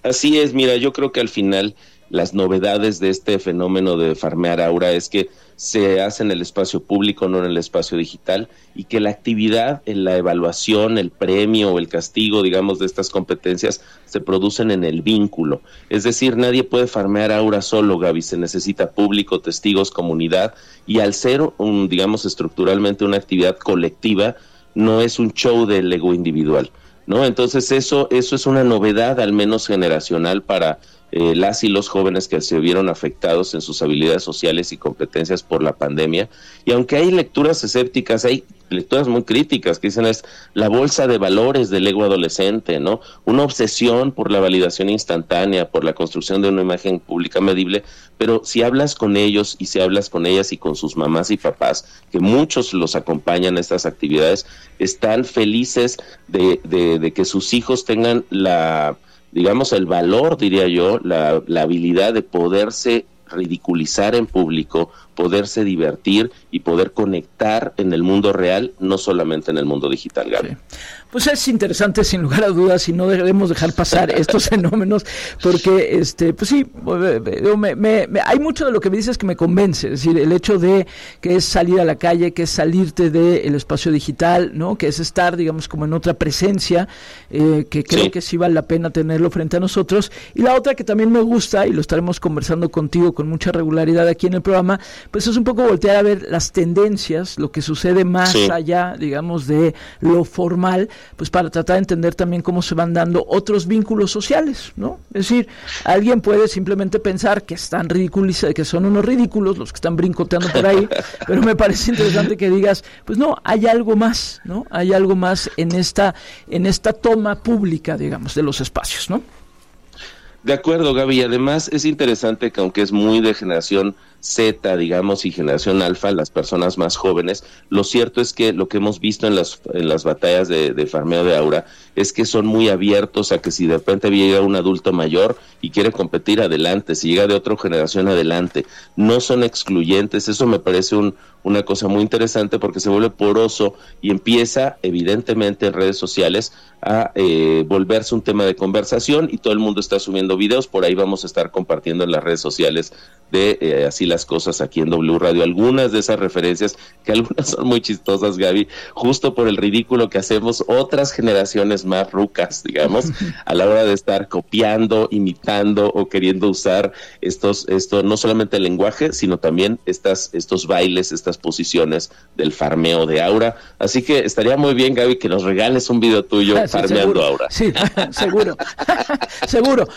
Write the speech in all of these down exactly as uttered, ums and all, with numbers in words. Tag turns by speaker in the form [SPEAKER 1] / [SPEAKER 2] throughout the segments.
[SPEAKER 1] Así es, mira, yo creo que al final las novedades de este fenómeno de farmear aura es que se hace en el espacio público, no en el espacio digital, y que la actividad, en la evaluación, el premio o el castigo, digamos, de estas competencias se producen en el vínculo. Es decir, nadie puede farmear aura solo, Gaby, se necesita público, testigos, comunidad, y al ser, un, digamos, estructuralmente una actividad colectiva, no es un show del ego individual, ¿no? Entonces eso, eso es una novedad, al menos generacional, para Eh, las y los jóvenes que se vieron afectados en sus habilidades sociales y competencias por la pandemia. Y aunque hay lecturas escépticas, hay lecturas muy críticas que dicen es la bolsa de valores del ego adolescente, ¿no? Una obsesión por la validación instantánea, por la construcción de una imagen pública medible, pero si hablas con ellos y si hablas con ellas y con sus mamás y papás, que muchos los acompañan a estas actividades, están felices de, de, de que sus hijos tengan la... digamos, el valor, diría yo, la, la habilidad de poderse ridiculizar en público, poderse divertir y poder conectar en el mundo real, no solamente en el mundo digital, Gaby. Sí.
[SPEAKER 2] Pues es interesante, sin lugar a dudas, y no debemos dejar pasar estos fenómenos, porque, este, pues sí, me, me, me, hay mucho de lo que me dices que me convence, es decir, el hecho de que es salir a la calle, que es salirte del espacio digital, ¿no? Que es estar, digamos, como en otra presencia, eh, que creo sí. que sí vale la pena tenerlo frente a nosotros. Y la otra que también me gusta, y lo estaremos conversando contigo con mucha regularidad aquí en el programa, pues es un poco voltear a ver las tendencias, lo que sucede más sí. allá, digamos, de lo formal, pues para tratar de entender también cómo se van dando otros vínculos sociales, ¿no? Es decir, alguien puede simplemente pensar que están ridiculizados, que son unos ridículos los que están brincoteando por ahí, pero me parece interesante que digas, pues no, hay algo más, ¿no? Hay algo más en esta, en esta toma pública, digamos, de los espacios, ¿no?
[SPEAKER 1] De acuerdo, Gaby, y además es interesante que aunque es muy de generación Z, digamos, y generación alfa, las personas más jóvenes, lo cierto es que lo que hemos visto en las en las batallas de, de farmeo de aura es que son muy abiertos a que si de repente llega un adulto mayor y quiere competir, adelante, si llega de otra generación, adelante. No son excluyentes, eso me parece un, una cosa muy interesante porque se vuelve poroso y empieza, evidentemente, en redes sociales a eh, volverse un tema de conversación y todo el mundo está subiendo videos, por ahí vamos a estar compartiendo en las redes sociales de eh, Así las Cosas aquí en W Radio, algunas de esas referencias, que algunas son muy chistosas, Gaby, justo por el ridículo que hacemos otras generaciones más rucas, digamos, a la hora de estar copiando, imitando o queriendo usar estos, esto, no solamente el lenguaje, sino también estas, estos bailes, estas posiciones del farmeo de aura. Así que estaría muy bien, Gaby, que nos regales un video tuyo sí, farmeando
[SPEAKER 2] seguro.
[SPEAKER 1] aura.
[SPEAKER 2] Sí, seguro, seguro.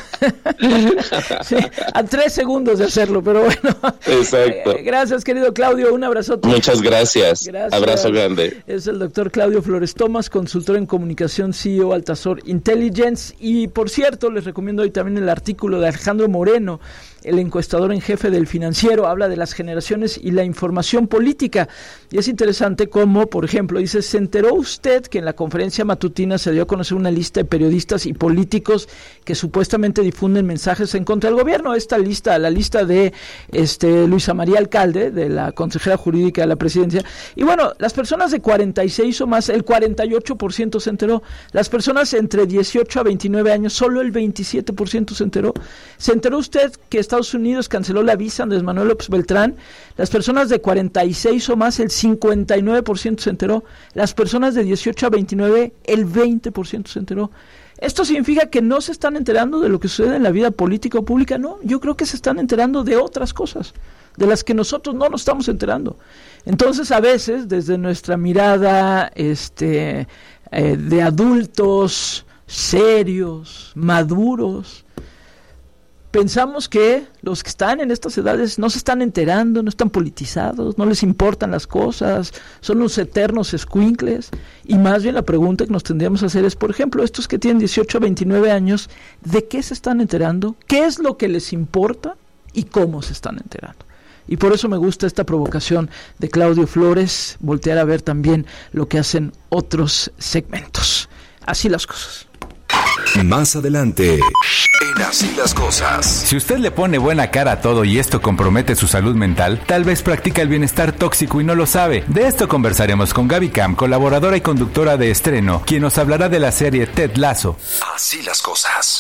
[SPEAKER 2] Sí, a tres segundos de hacerlo, pero bueno.
[SPEAKER 1] Exacto.
[SPEAKER 2] Eh, gracias, querido Claudio, un abrazote.
[SPEAKER 1] Muchas gracias.
[SPEAKER 2] gracias.
[SPEAKER 1] Abrazo grande.
[SPEAKER 2] Es el doctor Claudio Flores Tomás, consultor en comunicación, C E O Altazor Intelligence. Y por cierto, les recomiendo hoy también el artículo de Alejandro Moreno, el encuestador en jefe del Financiero, habla de las generaciones y la información política. Y es interesante cómo, por ejemplo, dice, ¿se enteró usted que en la conferencia matutina se dio a conocer una lista de periodistas y políticos que supuestamente difunden mensajes en contra del gobierno? Esta lista, la lista de este Luisa María Alcalde, de la consejera jurídica de la presidencia. Y bueno, las personas de cuarenta y seis o más, el cuarenta y ocho por ciento se enteró. Las personas entre dieciocho a veintinueve años, solo el veintisiete por ciento se enteró. ¿Se enteró usted que Estados Unidos canceló la visa a Andrés Manuel López Beltrán? Las personas de cuarenta y seis o más, el cincuenta y nueve por ciento se enteró. Las personas de dieciocho a veintinueve, el veinte por ciento se enteró. ¿Esto significa que no se están enterando de lo que sucede en la vida política o pública? No, yo creo que se están enterando de otras cosas, de las que nosotros no nos estamos enterando. Entonces, a veces, desde nuestra mirada este, eh, de adultos serios, maduros, pensamos que los que están en estas edades no se están enterando, no están politizados, no les importan las cosas, son unos eternos escuincles, y más bien la pregunta que nos tendríamos que hacer es, por ejemplo, estos que tienen dieciocho a veintinueve años, ¿de qué se están enterando? ¿Qué es lo que les importa? ¿Y cómo se están enterando? Y por eso me gusta esta provocación de Claudio Flores, voltear a ver también lo que hacen otros segmentos. Así las cosas.
[SPEAKER 3] Más adelante, en Así las Cosas.
[SPEAKER 4] Si usted le pone buena cara a todo y esto compromete su salud mental, tal vez practica el bienestar tóxico y no lo sabe. De esto conversaremos con Gaby Cam, colaboradora y conductora de Estreno, quien nos hablará de la serie Ted Lasso.
[SPEAKER 3] Así las Cosas.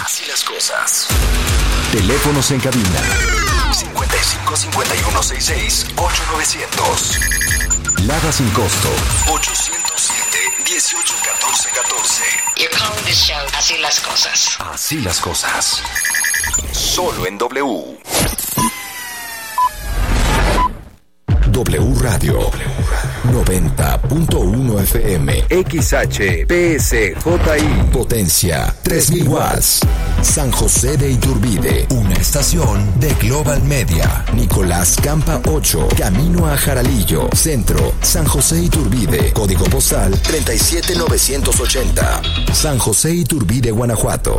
[SPEAKER 3] Así las cosas. Teléfonos en cabina. cincuenta y cinco, cincuenta y uno, sesenta y seis, ocho novecientos. Lada sin costo. ochocientos siete, dieciocho, catorce, catorce.
[SPEAKER 5] You're calling this show Así las cosas.
[SPEAKER 3] Así las cosas. Solo en W. W Radio noventa punto uno F M. X H P S J I. Potencia tres mil watts. San José de Iturbide. Una estación de Global Media. Nicolás Campa ocho. Camino a Jaralillo. Centro. San José Iturbide. Código postal treinta y siete mil novecientos ochenta. San José Iturbide, Guanajuato.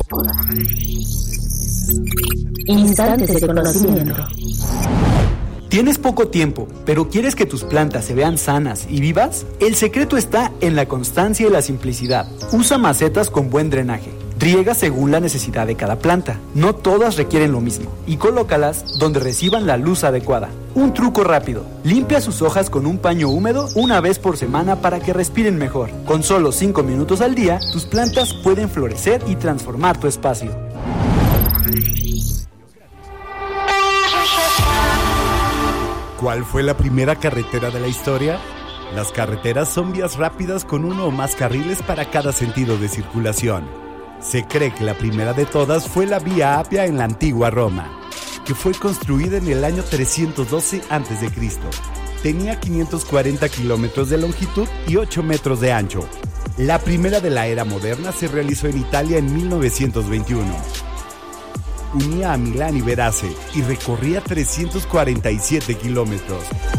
[SPEAKER 6] Instantes de conocimiento.
[SPEAKER 7] ¿Tienes poco tiempo, pero quieres que tus plantas se vean sanas y vivas? El secreto está en la constancia y la simplicidad. Usa macetas con buen drenaje. Riega según la necesidad de cada planta. No todas requieren lo mismo. Y colócalas donde reciban la luz adecuada. Un truco rápido. Limpia sus hojas con un paño húmedo una vez por semana para que respiren mejor. Con solo cinco minutos al día, tus plantas pueden florecer y transformar tu espacio.
[SPEAKER 8] ¿Cuál fue la primera carretera de la historia? Las carreteras son vías rápidas con uno o más carriles para cada sentido de circulación. Se cree que la primera de todas fue la Vía Apia en la antigua Roma, que fue construida en el año trescientos doce antes de Cristo. Tenía quinientos cuarenta kilómetros de longitud y ocho metros de ancho. La primera de la era moderna se realizó en Italia en mil novecientos veintiuno. Unía a Milán y Verace y recorría trescientos cuarenta y siete kilómetros.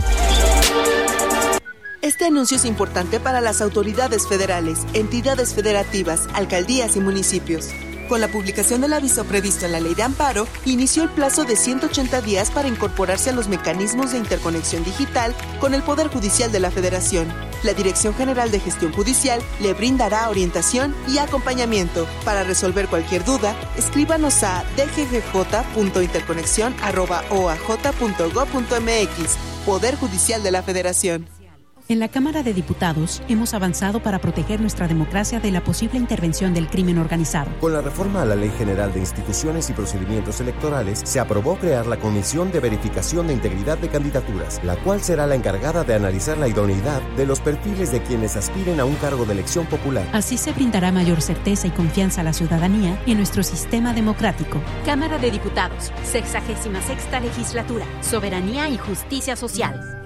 [SPEAKER 9] Este anuncio es importante para las autoridades federales, entidades federativas, alcaldías y municipios. Con la publicación del aviso previsto en la Ley de Amparo, inició el plazo de ciento ochenta días para incorporarse a los mecanismos de interconexión digital con el Poder Judicial de la Federación. La Dirección General de Gestión Judicial le brindará orientación y acompañamiento. Para resolver cualquier duda, escríbanos a d g g j punto interconexión arroba o a j punto gob punto m x. Poder Judicial de la Federación.
[SPEAKER 10] En la Cámara de Diputados hemos avanzado para proteger nuestra democracia de la posible intervención del crimen organizado.
[SPEAKER 11] Con la reforma a la Ley General de Instituciones y Procedimientos Electorales, se aprobó crear la Comisión de Verificación de Integridad de Candidaturas, la cual será la encargada de analizar la idoneidad de los perfiles de quienes aspiren a un cargo de elección popular.
[SPEAKER 10] Así se brindará mayor certeza y confianza a la ciudadanía en nuestro sistema democrático.
[SPEAKER 12] Cámara de Diputados, sexagésima sexta legislatura, Soberanía y Justicia Social.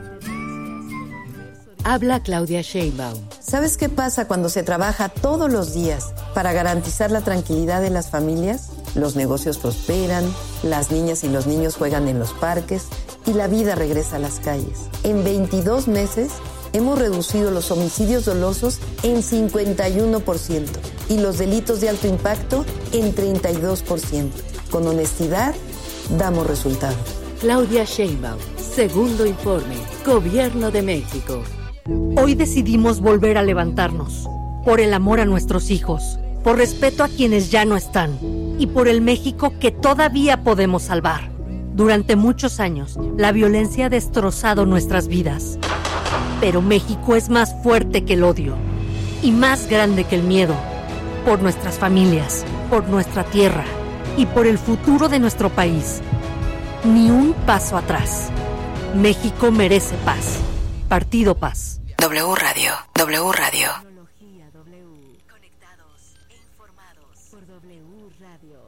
[SPEAKER 13] Habla Claudia Sheinbaum.
[SPEAKER 14] ¿Sabes qué pasa cuando se trabaja todos los días para garantizar la tranquilidad de las familias? Los negocios prosperan, las niñas y los niños juegan en los parques y la vida regresa a las calles. En veintidós meses hemos reducido los homicidios dolosos en cincuenta y uno por ciento y los delitos de alto impacto en treinta y dos por ciento. Con honestidad, damos resultados.
[SPEAKER 13] Claudia Sheinbaum, segundo informe, Gobierno de México.
[SPEAKER 15] Hoy decidimos volver a levantarnos, por el amor a nuestros hijos, por respeto a quienes ya no están y por el México que todavía podemos salvar. Durante muchos años, la violencia ha destrozado nuestras vidas, pero México es más fuerte que el odio y más grande que el miedo, por nuestras familias, por nuestra tierra y por el futuro de nuestro país. Ni un paso atrás. México merece paz. Partido Paz.
[SPEAKER 16] W Radio, W Radio.
[SPEAKER 6] Conectados e informados por W Radio.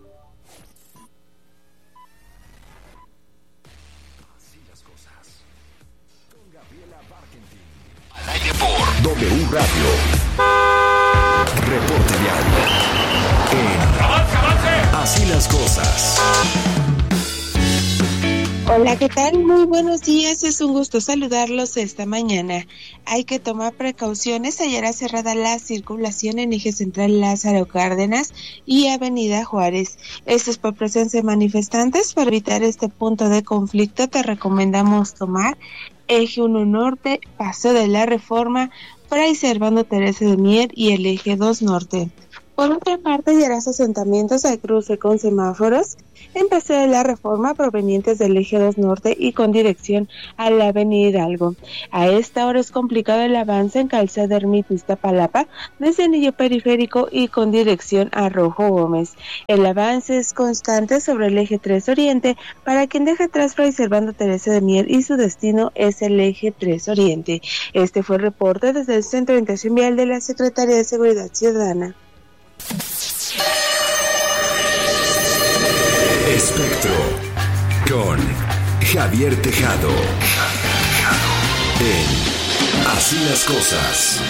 [SPEAKER 3] Así las cosas. Con Gabriela Barkentin. Al aire por W Radio. Reporte diario. En ¡Avance, avance! Así las cosas.
[SPEAKER 17] Hola, ¿qué tal? Muy buenos días, es un gusto saludarlos esta mañana. Hay que tomar precauciones, hallará cerrada la circulación en eje central Lázaro Cárdenas y avenida Juárez. Esto es por presencia de manifestantes. Para evitar este punto de conflicto te recomendamos tomar eje uno norte, Paso de la Reforma, Fray Servando Teresa de Mier y el eje dos norte. Por otra parte, hallará asentamientos al cruce con semáforos en Paseo de la Reforma provenientes del Eje dos Norte y con dirección a la Avenida Hidalgo. A esta hora es complicado el avance en Calzada Ermita Iztapalapa desde Anillo Periférico y con dirección a Rojo Gómez. El avance es constante sobre el Eje tres Oriente para quien deja atrás Fray Servando Teresa de Mier y su destino es el Eje tres Oriente. Este fue el reporte desde el Centro de Orientación Vial de la Secretaría de Seguridad Ciudadana.
[SPEAKER 3] Espectro con Javier Tejado. En Así las Cosas.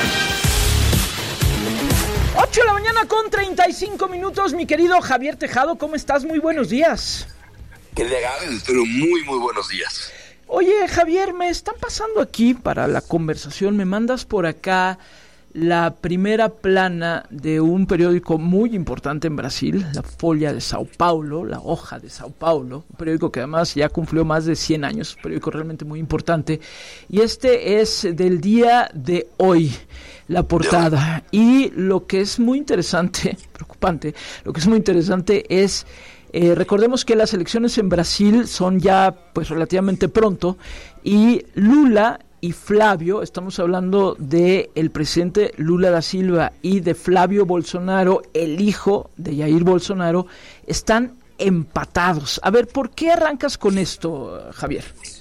[SPEAKER 2] ocho de la mañana con treinta y cinco minutos, mi querido Javier Tejado, ¿cómo estás? Muy buenos días.
[SPEAKER 18] Qué legal, pero muy, muy buenos días.
[SPEAKER 2] Oye, Javier, me están pasando aquí para la conversación, me mandas por acá la primera plana de un periódico muy importante en Brasil, la Folha de Sao Paulo, la Hoja de Sao Paulo, un periódico que además ya cumplió más de cien años, un periódico realmente muy importante, y este es del día de hoy, la portada, y lo que es muy interesante, preocupante, lo que es muy interesante es, eh, recordemos que las elecciones en Brasil son ya pues relativamente pronto, y Lula y Flavio, estamos hablando de el presidente Lula da Silva y de Flavio Bolsonaro, el hijo de Jair Bolsonaro, están empatados. A ver, ¿por qué arrancas con esto, Javier?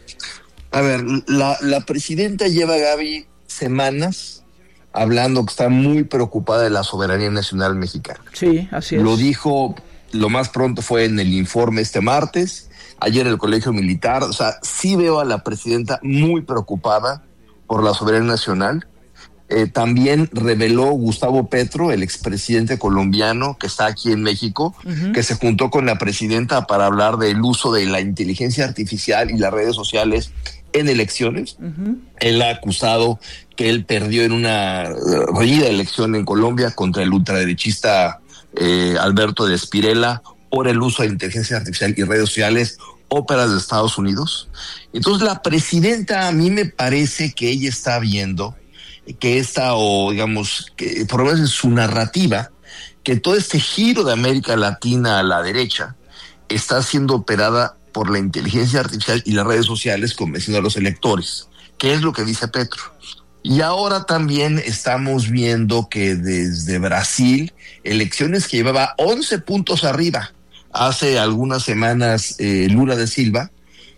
[SPEAKER 18] A ver, la, la presidenta lleva, Gaby, semanas hablando que está muy preocupada de la soberanía nacional mexicana.
[SPEAKER 2] Sí, así es.
[SPEAKER 18] Lo dijo, lo más pronto fue en el informe este martes, ayer en el Colegio Militar. O sea, sí veo a la presidenta muy preocupada por la soberanía nacional. Eh, también reveló Gustavo Petro, el expresidente colombiano que está aquí en México, uh-huh. que se juntó con la presidenta para hablar del uso de la inteligencia artificial y las redes sociales en elecciones. Uh-huh. Él ha acusado que él perdió en una reñida elección en Colombia contra el ultraderechista eh, Alberto de Spirella por el uso de inteligencia artificial y redes sociales, óperas de Estados Unidos. Entonces la presidenta, a mí me parece que ella está viendo que esta, o digamos, que por lo menos en su narrativa, que todo este giro de América Latina a la derecha está siendo operada por la inteligencia artificial y las redes sociales, convenciendo a los electores, que es lo que dice Petro. Y ahora también estamos viendo que desde Brasil, elecciones que llevaba once puntos arriba hace algunas semanas eh, Lula da Silva,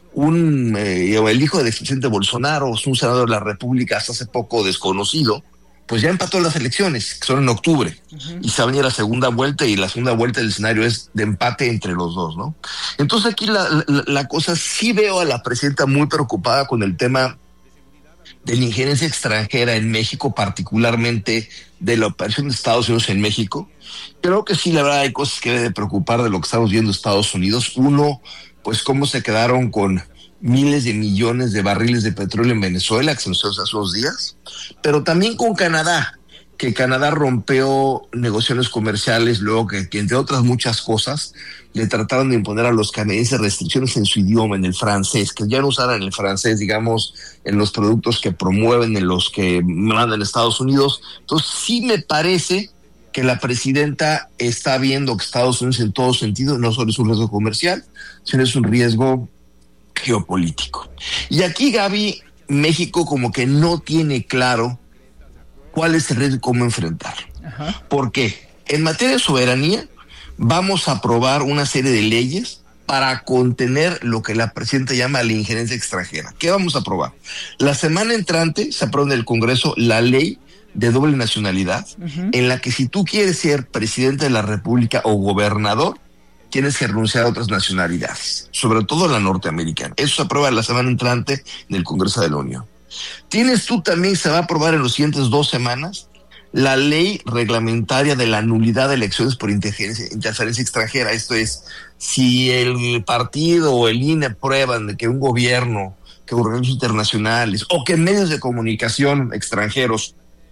[SPEAKER 18] un eh, el hijo del expresidente Bolsonaro, un senador de la República hasta hace poco desconocido, pues ya empató las elecciones, que son en octubre, uh-huh. y se va a venir la segunda vuelta, y la segunda vuelta del escenario es de empate entre los dos, ¿no? Entonces aquí la, la, la cosa, sí veo a la presidenta muy preocupada con el tema de la injerencia extranjera en México, particularmente de la operación de Estados Unidos en México. Creo que sí, la verdad, hay cosas que deben preocupar de lo que estamos viendo en Estados Unidos. Uno, pues cómo se quedaron con miles de millones de barriles de petróleo en Venezuela, que se nos hace unos días, pero también con Canadá, que Canadá rompió negociaciones comerciales, luego que, que entre otras muchas cosas, le trataron de imponer a los canadienses restricciones en su idioma, en el francés, que ya no usaran el francés, digamos, en los productos que promueven, en los que mandan a Estados Unidos. Entonces sí me parece que la presidenta está viendo que Estados Unidos en todo sentido no solo es un riesgo comercial, sino es un riesgo geopolítico. Y aquí, Gaby, México como que no tiene claro cuál es el riesgo y cómo enfrentarlo. Ajá. ¿Por qué? En materia de soberanía vamos a aprobar una serie de leyes para contener lo que la presidenta llama la injerencia extranjera. ¿Qué vamos a aprobar? La semana entrante se aprueba en el Congreso la ley de doble nacionalidad, uh-huh. en la que si tú quieres ser presidente de la República o gobernador, tienes que renunciar a otras nacionalidades, sobre todo la norteamericana. Eso se aprueba la semana entrante en el Congreso de la Unión. Tienes tú también, se va a aprobar en las siguientes dos semanas, la ley reglamentaria de la nulidad de elecciones por interferencia, interferencia extranjera. Esto es, si el partido o el I N E prueban de que un gobierno, que organismos internacionales o que medios de comunicación extranjeros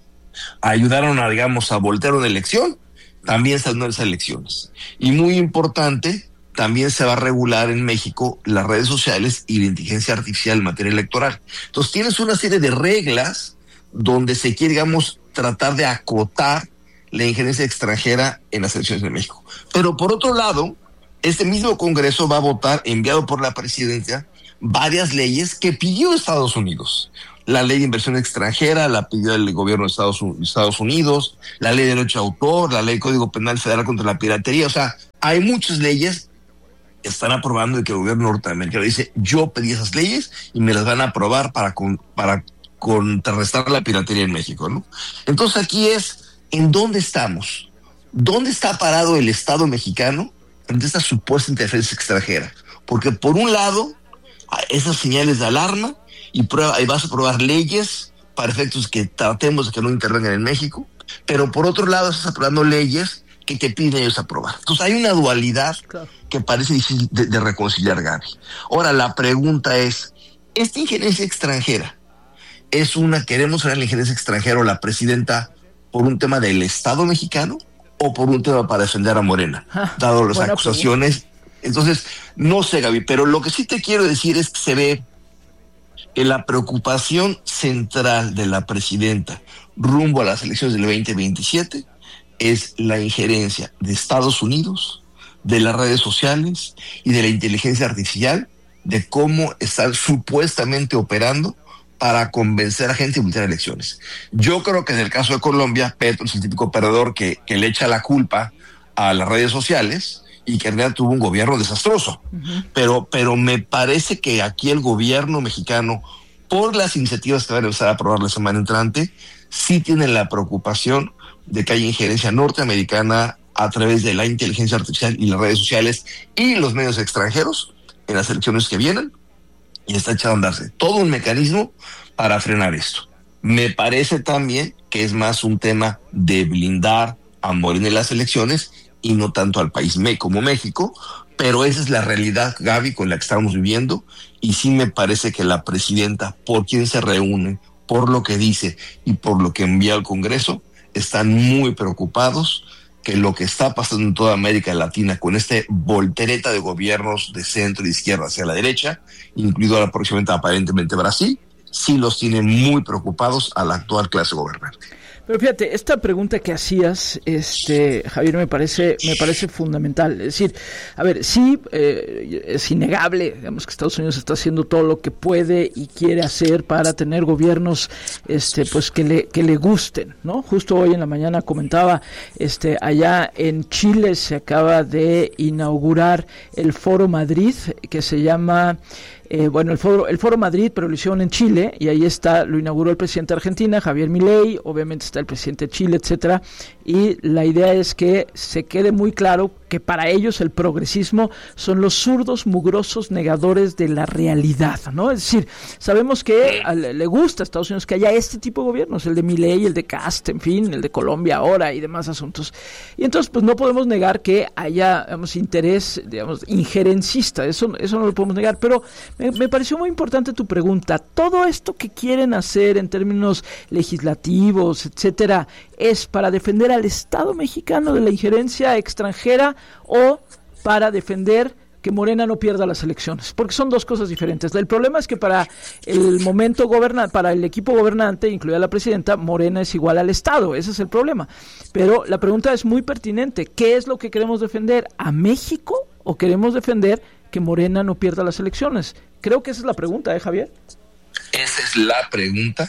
[SPEAKER 18] ayudaron a, digamos, a voltear una elección, también se anulan esas elecciones. Y muy importante, también se va a regular en México las redes sociales y la inteligencia artificial en materia electoral. Entonces tienes una serie de reglas donde se quiere, digamos, tratar de acotar la injerencia extranjera en las elecciones de México. Pero por otro lado, este mismo Congreso va a votar, enviado por la presidencia, varias leyes que pidió Estados Unidos. La ley de inversión extranjera la pidió el gobierno de Estados, Estados Unidos, la ley de derecho de autor, la ley de Código Penal Federal contra la piratería. O sea, hay muchas leyes que están aprobando y que el gobierno norteamericano dice, yo pedí esas leyes y me las van a aprobar para, con, para contrarrestar la piratería en México, ¿no? Entonces aquí es, ¿en dónde estamos? ¿Dónde está parado el Estado mexicano ante esta supuesta interferencia extranjera? Porque por un lado, esas señales de alarma y, prueba, y vas a aprobar leyes para efectos que tratemos de que no intervengan en México, pero por otro lado estás aprobando leyes que te piden ellos aprobar. Entonces hay una dualidad claro. que parece difícil de, de reconciliar, Gaby. Ahora la pregunta es, ¿esta injerencia extranjera es una, queremos ver la injerencia extranjera o la presidenta por un tema del Estado mexicano o por un tema para defender a Morena, ah, dado las bueno, acusaciones? Pues. Entonces, no sé, Gaby, pero lo que sí te quiero decir es que se ve que la preocupación central de la presidenta rumbo a las elecciones del veinte veintisiete es la injerencia de Estados Unidos, de las redes sociales y de la inteligencia artificial, de cómo están supuestamente operando para convencer a gente y voltear elecciones. Yo creo que en el caso de Colombia, Petro es el típico perdedor que, que le echa la culpa a las redes sociales y que en realidad tuvo un gobierno desastroso. Uh-huh. Pero, pero me parece que aquí el gobierno mexicano, por las iniciativas que van a empezar a aprobar la semana entrante, sí tiene la preocupación de que haya injerencia norteamericana a través de la inteligencia artificial y las redes sociales y los medios extranjeros en las elecciones que vienen, y está echado a andarse todo un mecanismo para frenar esto. Me parece también que es más un tema de blindar a Morena en las elecciones y no tanto al país como México, pero esa es la realidad, Gaby, con la que estamos viviendo, y sí me parece que la presidenta, por quien se reúne, por lo que dice y por lo que envía al Congreso, están muy preocupados que lo que está pasando en toda América Latina con este voltereta de gobiernos de centro y de izquierda hacia la derecha, incluido ahora próximamente aparentemente Brasil, sí los tiene muy preocupados a la actual clase gobernante.
[SPEAKER 2] Pero fíjate, esta pregunta que hacías, este, Javier, me parece, me parece fundamental. Es decir, a ver, sí, eh, es innegable, digamos, que Estados Unidos está haciendo todo lo que puede y quiere hacer para tener gobiernos, este, pues que le, que le gusten, ¿no? Justo hoy en la mañana comentaba, este, allá en Chile se acaba de inaugurar el Foro Madrid, que se llama Eh, bueno, el foro, el Foro Madrid, pero lo hicieron en Chile, y ahí está, lo inauguró el presidente de Argentina, Javier Milei, obviamente está el presidente de Chile, etcétera, y la idea es que se quede muy claro que para ellos el progresismo son los zurdos, mugrosos, negadores de la realidad, ¿no? Es decir, sabemos que a, le gusta a Estados Unidos que haya este tipo de gobiernos, el de Milei, el de Cast, en fin, el de Colombia ahora y demás asuntos. Y entonces, pues no podemos negar que haya, digamos, interés, digamos, injerencista, eso, eso no lo podemos negar, pero me, me pareció muy importante tu pregunta. Todo esto que quieren hacer en términos legislativos, etcétera, ¿es para defender al Estado mexicano de la injerencia extranjera o para defender que Morena no pierda las elecciones? Porque son dos cosas diferentes. El problema es que para el momento goberna, para el equipo gobernante, incluida la presidenta, Morena es igual al Estado. Ese es el problema. Pero la pregunta es muy pertinente. ¿Qué es lo que queremos defender? ¿A México o queremos defender que Morena no pierda las elecciones? Creo que esa es la pregunta, ¿eh, Javier?
[SPEAKER 18] Esa es la pregunta.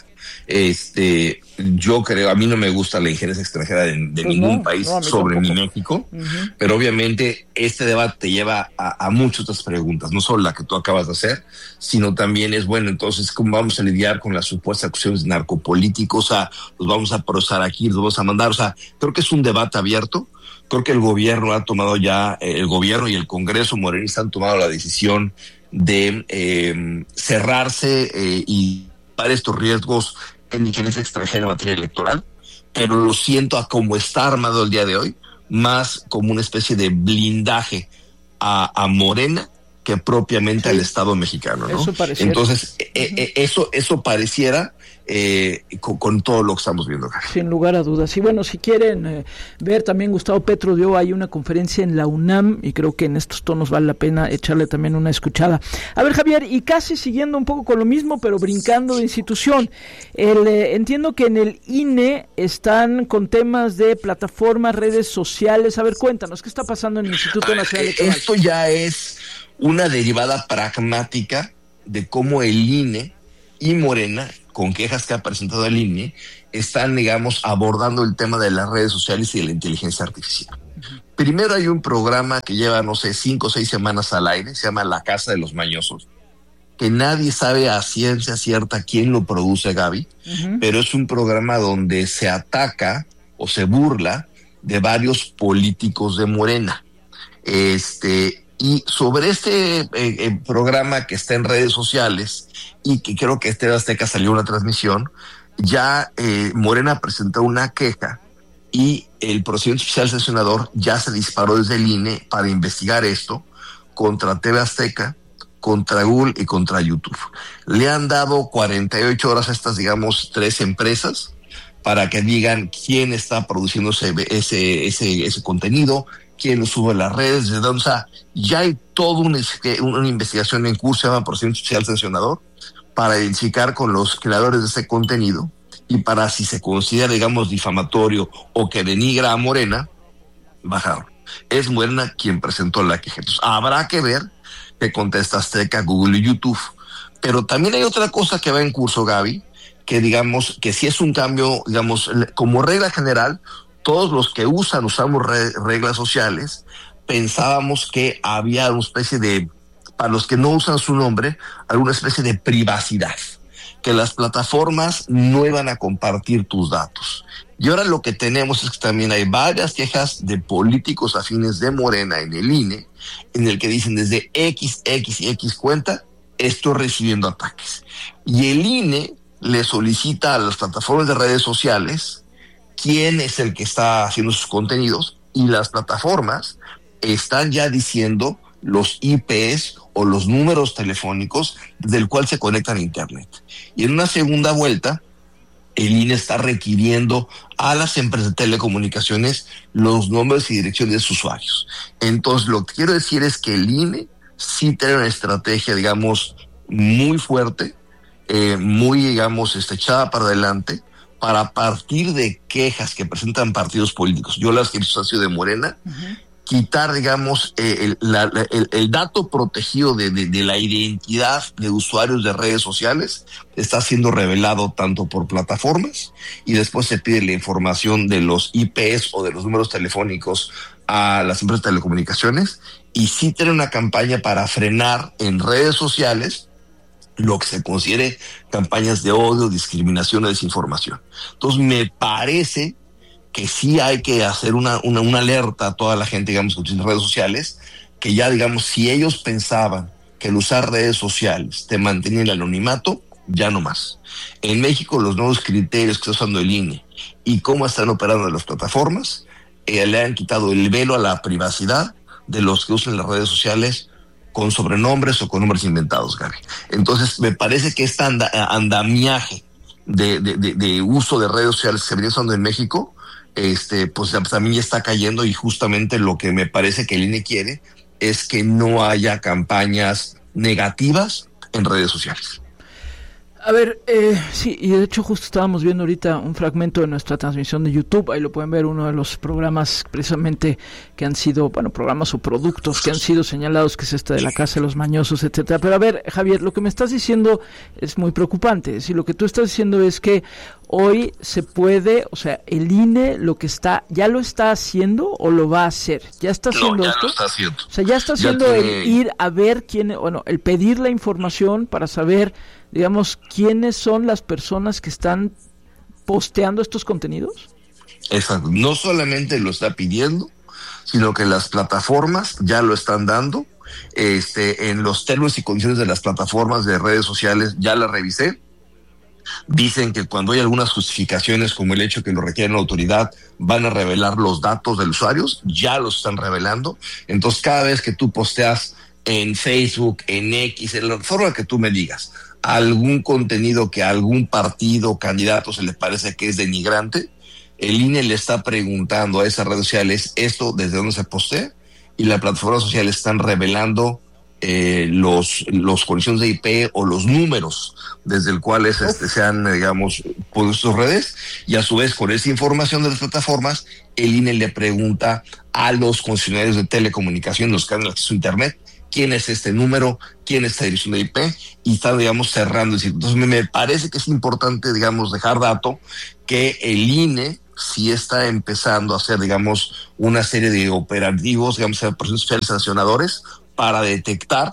[SPEAKER 18] Este, yo creo, a mí no me gusta la injerencia extranjera de, de pues ningún no, país no, sobre mi México, uh-huh. Pero obviamente este debate te lleva a, a muchas otras preguntas, no solo la que tú acabas de hacer, sino también es, bueno, entonces, ¿cómo vamos a lidiar con las supuestas acusaciones de narcopolíticos? O sea, los vamos a procesar aquí, los vamos a mandar, o sea, creo que es un debate abierto. Creo que el gobierno ha tomado ya, eh, el gobierno y el Congreso morenista han tomado la decisión de eh, cerrarse eh, y para estos riesgos en injerencia extranjera en materia electoral, pero lo siento a cómo está armado el día de hoy, más como una especie de blindaje a, a Morena que propiamente sí. al Estado mexicano, ¿no?
[SPEAKER 2] Eso pareciera.
[SPEAKER 18] Entonces, uh-huh. eh, eso, eso pareciera eh, con, con todo lo que estamos viendo acá.
[SPEAKER 2] Sin lugar a dudas. Y bueno, si quieren eh, ver, también Gustavo Petro dio ahí una conferencia en la UNAM y creo que en estos tonos vale la pena echarle también una escuchada. A ver, Javier, y casi siguiendo un poco con lo mismo, pero brincando de institución, el, eh, entiendo que en el I N E están con temas de plataformas, redes sociales. A ver, cuéntanos, ¿qué está pasando en el Instituto
[SPEAKER 18] ver,
[SPEAKER 2] Nacional Electoral?
[SPEAKER 18] Esto ya es una derivada pragmática de cómo el I N E y Morena, con quejas que ha presentado el I N E, están, digamos, abordando el tema de las redes sociales y de la inteligencia artificial. Uh-huh. Primero hay un programa que lleva, no sé, cinco o seis semanas al aire, se llama La Casa de los Mañosos, que nadie sabe a ciencia cierta quién lo produce, Gaby, uh-huh. pero es un programa donde se ataca o se burla de varios políticos de Morena. Este... Y sobre este eh, eh, programa que está en redes sociales y que creo que este Azteca salió una transmisión, ya eh, Morena presentó una queja y el procedimiento especial sancionador ya se disparó desde el I N E para investigar esto contra T V Azteca, contra Google y contra YouTube. Le han dado cuarenta y ocho horas a estas, digamos, tres empresas para que digan quién está produciendo ese, ese, ese, ese contenido, quién lo sube a las redes, de dónde, o sea, ya hay toda una, una investigación en curso, se llama procedimiento especial sancionador, para identificar con los creadores de ese contenido y para, si se considera, digamos, difamatorio o que denigra a Morena, bajarlo. Es Morena quien presentó la queja. Entonces, habrá que ver qué contesta Azteca, Google y YouTube. Pero también hay otra cosa que va en curso, Gaby, que digamos, que si es un cambio, digamos, como regla general, todos los que usan, usamos re, reglas sociales, pensábamos que había una especie de, para los que no usan su nombre, alguna especie de privacidad, que las plataformas no iban a compartir tus datos. Y ahora lo que tenemos es que también hay varias quejas de políticos afines de Morena en el I N E, en el que dicen desde X, X y X cuenta, estoy recibiendo ataques. Y el I N E le solicita a las plataformas de redes sociales quién es el que está haciendo sus contenidos, y las plataformas están ya diciendo los I Pes o los números telefónicos desde el cual se conectan a Internet. Y en una segunda vuelta, el I N E está requiriendo a las empresas de telecomunicaciones los nombres y direcciones de sus usuarios. Entonces, lo que quiero decir es que el I N E sí tiene una estrategia, digamos, muy fuerte, eh, muy, digamos, este, echada para adelante, para partir de quejas que presentan partidos políticos, yo las que he visto han sido de Morena, uh-huh. quitar, digamos, eh, el, la, la, el, el dato protegido de, de, de la identidad de usuarios de redes sociales está siendo revelado tanto por plataformas, y después se pide la información de los I Pes o de los números telefónicos a las empresas de telecomunicaciones, y sí tiene una campaña para frenar en redes sociales lo que se considere campañas de odio, discriminación o desinformación. Entonces me parece que sí hay que hacer una, una, una alerta a toda la gente, digamos, que utiliza redes sociales, que ya, digamos, si ellos pensaban que el usar redes sociales te mantenía en el anonimato, ya no más. En México, los nuevos criterios que está usando el I N E y cómo están operando las plataformas, eh, le han quitado el velo a la privacidad de los que usan las redes sociales con sobrenombres o con nombres inventados, Gaby. Entonces, me parece que este anda, andamiaje de, de, de, de uso de redes sociales que se venía usando en México, este, pues también ya está cayendo, y justamente lo que me parece que el I N E quiere es que no haya campañas negativas en redes sociales.
[SPEAKER 2] A ver, eh, sí, y de hecho justo estábamos viendo ahorita un fragmento de nuestra transmisión de YouTube, ahí lo pueden ver, uno de los programas precisamente que han sido, bueno, programas o productos que han sido señalados, que es este de la Casa de los Mañosos, etcétera. Pero a ver, Javier, lo que me estás diciendo es muy preocupante. Es decir, lo que tú estás diciendo es que hoy se puede, o sea, el I N E lo que está, ¿ya lo está haciendo o lo va a hacer? ¿Ya está haciendo
[SPEAKER 18] no, ya
[SPEAKER 2] esto?
[SPEAKER 18] Lo está haciendo.
[SPEAKER 2] O sea, ya está haciendo
[SPEAKER 18] ya
[SPEAKER 2] tiene... el ir a ver quién, bueno, el pedir la información para saber, digamos, quiénes son las personas que están posteando estos contenidos.
[SPEAKER 18] Exacto. No solamente lo está pidiendo, sino que las plataformas ya lo están dando. Este, en los términos y condiciones de las plataformas de redes sociales ya la revisé. Dicen que cuando hay algunas justificaciones, como el hecho que lo requiere la autoridad, van a revelar los datos de los usuarios, ya los están revelando. Entonces, cada vez que tú posteas en Facebook, en X, en la forma que tú me digas, algún contenido que a algún partido o candidato se le parece que es denigrante, el I N E le está preguntando a esas redes sociales esto desde dónde se postea, y las plataformas sociales están revelando eh, los los conexiones de I P o los números desde el cuales este, se han, digamos, puesto sus redes, y a su vez con esa información de las plataformas, el I N E le pregunta a los concesionarios de telecomunicación, los que han acceso a internet, quién es este número, quién es esta dirección de I P, y están, digamos, cerrando el ciclo. Entonces me, me parece que es importante, digamos, dejar dato que el I N E sí está empezando a hacer, digamos, una serie de operativos, digamos, procesos sociales sancionadores para detectar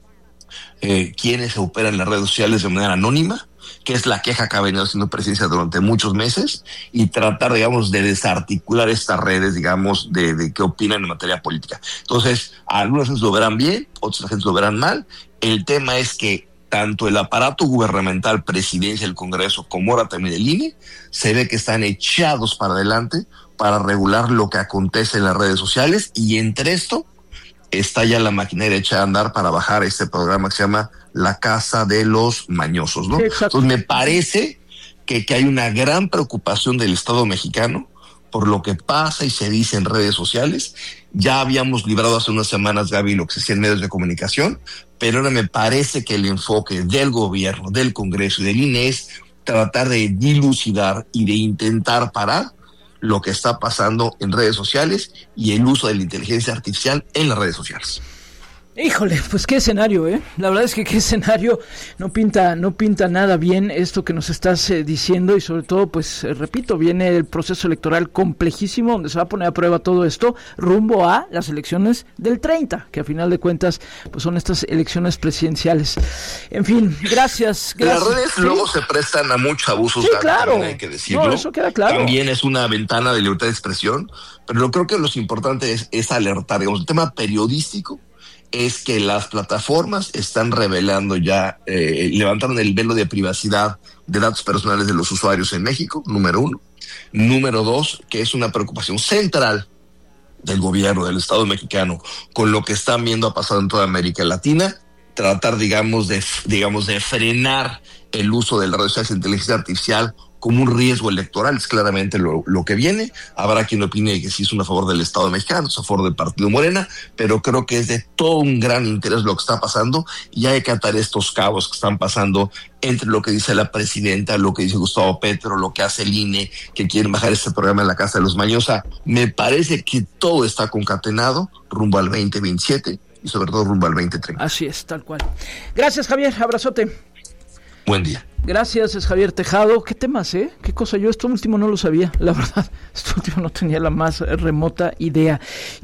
[SPEAKER 18] eh, quiénes operan en las redes sociales de manera anónima, que es la queja que ha venido haciendo Presidencia durante muchos meses, y tratar, digamos, de desarticular estas redes, digamos, de, de qué opinan en materia política. Entonces, algunas gente lo verán bien, otras gente lo verán mal. El tema es que tanto el aparato gubernamental, Presidencia, el Congreso, como ahora también el I N E, se ve que están echados para adelante para regular lo que acontece en las redes sociales, y entre esto está ya la maquinaria hecha a andar para bajar este programa que se llama La Casa de los Mañosos, ¿no? Entonces me parece que, que hay una gran preocupación del Estado mexicano por lo que pasa y se dice en redes sociales. Ya habíamos librado hace unas semanas, Gaby, lo que se hacía en medios de comunicación, pero ahora me parece que el enfoque del gobierno, del Congreso y del I N E es tratar de dilucidar y de intentar parar lo que está pasando en redes sociales y el uso de la inteligencia artificial en las redes sociales.
[SPEAKER 2] Híjole, pues qué escenario, ¿eh? La verdad es que qué escenario, no pinta no pinta nada bien esto que nos estás eh, diciendo, y sobre todo, pues, eh, repito, viene el proceso electoral complejísimo donde se va a poner a prueba todo esto rumbo a las elecciones del treinta, que a final de cuentas, pues son estas elecciones presidenciales. En fin, gracias. gracias.
[SPEAKER 18] Las redes ¿Sí? luego se prestan a muchos abusos,
[SPEAKER 2] sí, claro.
[SPEAKER 18] Hay que decirlo.
[SPEAKER 2] No, eso queda claro.
[SPEAKER 18] También es una ventana de libertad de expresión, pero yo creo que lo importante es, es alertar, digamos, el tema periodístico es que las plataformas están revelando ya, eh, levantaron el velo de privacidad de datos personales de los usuarios en México, número uno. Número dos, que es una preocupación central del gobierno, del Estado mexicano, con lo que están viendo ha pasado en toda América Latina, tratar, digamos, de, digamos, de frenar el uso de las redes sociales de inteligencia artificial como un riesgo electoral. Es claramente lo, lo que viene. Habrá quien opine que sí es a favor del Estado mexicano, es a favor del Partido Morena, pero creo que es de todo un gran interés lo que está pasando, y hay que atar estos cabos que están pasando entre lo que dice la presidenta, lo que dice Gustavo Petro, lo que hace el I N E, que quieren bajar este programa en la Casa de los Mañosa. Me parece que todo está concatenado rumbo al veinte veintisiete y sobre todo rumbo al veinte treinta.
[SPEAKER 2] Así es, tal cual. Gracias, Javier, abrazote.
[SPEAKER 18] Buen día.
[SPEAKER 2] Gracias, es Javier Tejado. ¿Qué temas, eh? ¿Qué cosa? Yo esto último no lo sabía, la verdad. Esto último no tenía la más remota idea.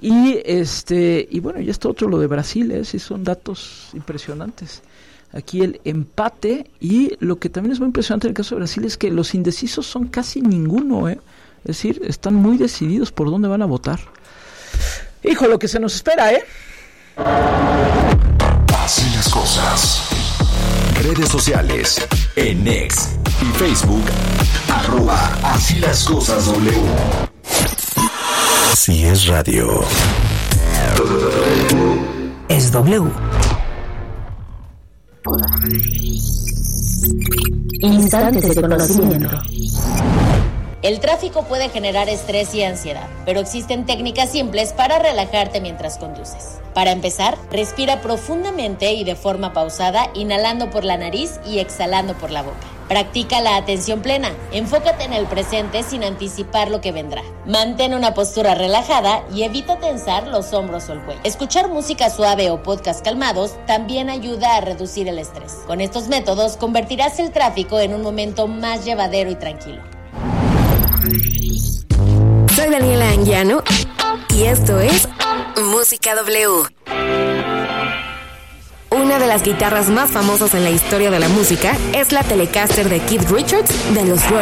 [SPEAKER 2] Y este y bueno, ya está otro, lo de Brasil, ¿eh? Sí, son datos impresionantes. Aquí el empate, y lo que también es muy impresionante en el caso de Brasil es que los indecisos son casi ninguno, ¿eh? Es decir, están muy decididos por dónde van a votar. Hijo, lo que se nos espera, ¿eh?
[SPEAKER 3] Así las cosas. Redes sociales, en X y Facebook, arroba Así las cosas W. Así es radio.
[SPEAKER 13] Es W. Instantes de conocimiento.
[SPEAKER 19] El tráfico puede generar estrés y ansiedad, pero existen técnicas simples para relajarte mientras conduces. Para empezar, respira profundamente y de forma pausada, inhalando por la nariz y exhalando por la boca. Practica la atención plena. Enfócate en el presente sin anticipar lo que vendrá. Mantén una postura relajada y evita tensar los hombros o el cuello. Escuchar música suave o podcast calmados también ayuda a reducir el estrés. Con estos métodos convertirás el tráfico en un momento más llevadero y tranquilo.
[SPEAKER 16] Soy Daniela Anguiano y esto es Música W. Una de las guitarras más famosas en la historia de la música es la Telecaster de Keith Richards de los Rolling